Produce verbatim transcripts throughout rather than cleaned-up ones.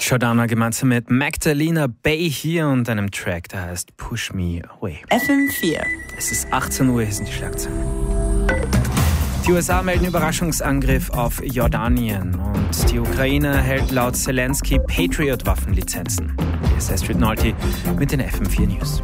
Jordana gemeinsam mit Magdalena Bay hier und einem Track, der heißt Push Me Away. F M vier. Es ist achtzehn Uhr, hier sind die Schlagzeilen. Die U S A melden Überraschungsangriff auf Jordanien und die Ukraine erhält laut Zelensky Patriot-Waffenlizenzen. Hier ist Astrid Nolte mit den F M vier News.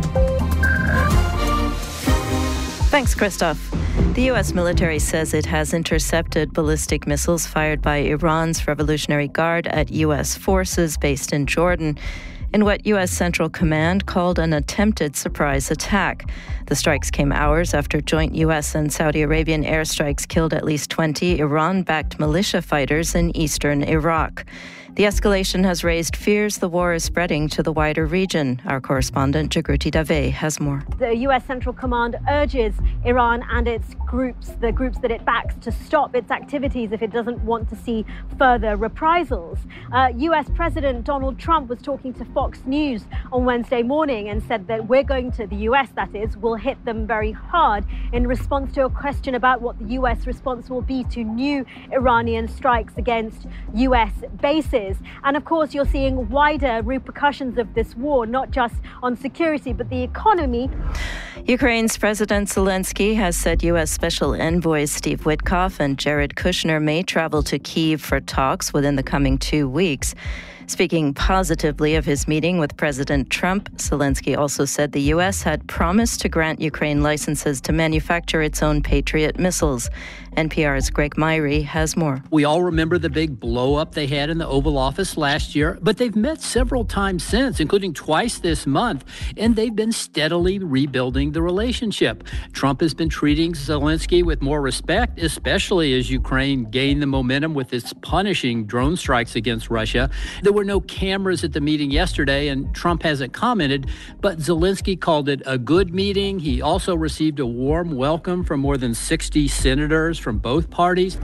Thanks, Christoph. The U S military says it has intercepted ballistic missiles fired by Iran's Revolutionary Guard at U S forces based in Jordan in what U S Central Command called an attempted surprise attack. The strikes came hours after joint U S and Saudi Arabian airstrikes killed at least twenty Iran-backed militia fighters in eastern Iraq. The escalation has raised fears the war is spreading to the wider region. Our correspondent, Jagruti Dave, has more. The U S Central Command urges Iran and its groups, the groups that it backs, to stop its activities if it doesn't want to see further reprisals. Uh, U S President Donald Trump was talking to Fox News on Wednesday morning and said that we're going to, the U S that is, will hit them very hard in response to a question about what the U S response will be to new Iranian strikes against U S bases. And of course, you're seeing wider repercussions of this war, not just on security, but the economy. Ukraine's President Zelensky has said U S Special Envoys Steve Witkoff and Jared Kushner may travel to Kyiv for talks within the coming two weeks. Speaking positively of his meeting with President Trump, Zelensky also said the U S had promised to grant Ukraine licenses to manufacture its own Patriot missiles. N P R's Greg Myrie has more. We all remember the big blow-up they had in the Oval Office last year, but they've met several times since, including twice this month, and they've been steadily rebuilding the relationship. Trump has been treating Zelensky with more respect, especially as Ukraine gained the momentum with its punishing drone strikes against Russia. There were no cameras at the meeting yesterday, and Trump hasn't commented, but Zelensky called it a good meeting. He also received a warm welcome from more than sixty senators from both parties.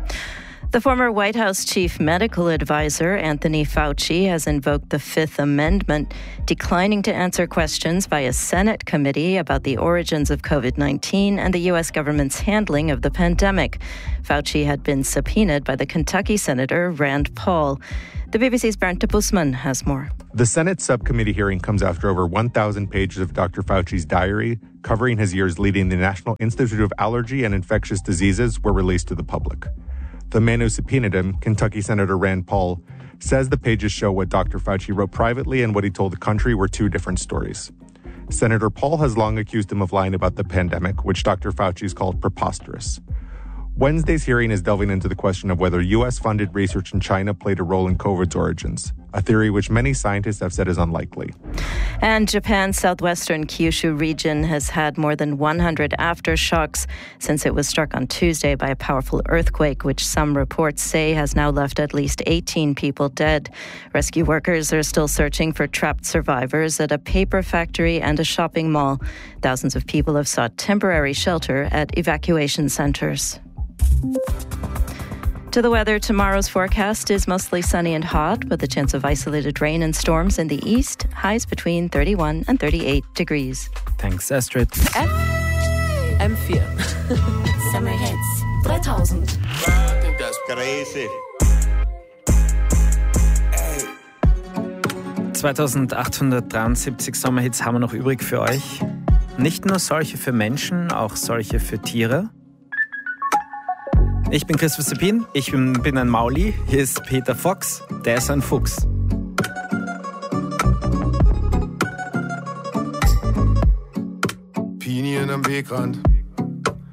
The former White House chief medical advisor, Anthony Fauci, has invoked the Fifth Amendment, declining to answer questions by a Senate committee about the origins of COVID nineteen and the U S government's handling of the pandemic. Fauci had been subpoenaed by the Kentucky Senator Rand Paul. The B B C's Bernte Busman has more. The Senate subcommittee hearing comes after over one thousand pages of Doctor Fauci's diary, covering his years leading the National Institute of Allergy and Infectious Diseases, were released to the public. The man who subpoenaed him, Kentucky Senator Rand Paul, says the pages show what Doctor Fauci wrote privately and what he told the country were two different stories. Senator Paul has long accused him of lying about the pandemic, which Doctor Fauci's called preposterous. Wednesday's hearing is delving into the question of whether U S-funded research in China played a role in COVID's origins, a theory which many scientists have said is unlikely. And Japan's southwestern Kyushu region has had more than one hundred aftershocks since it was struck on Tuesday by a powerful earthquake, which some reports say has now left at least eighteen people dead. Rescue workers are still searching for trapped survivors at a paper factory and a shopping mall. Thousands of people have sought temporary shelter at evacuation centers. To the weather, tomorrow's forecast is mostly sunny and hot, with a chance of isolated rain and storms in the east, highs between thirty-one and thirty-eight degrees. Thanks, Astrid. F M vier. Summer Hits dreitausend. I think that's crazy. zweitausendachthundertdreiundsiebzig Sommerhits haben wir noch übrig für euch. Nicht nur solche für Menschen, auch solche für Tiere. Ich bin Christoph Seppin, ich bin, bin ein Mauli. Hier ist Peter Fox, der ist ein Fuchs. Pinien am Wegrand,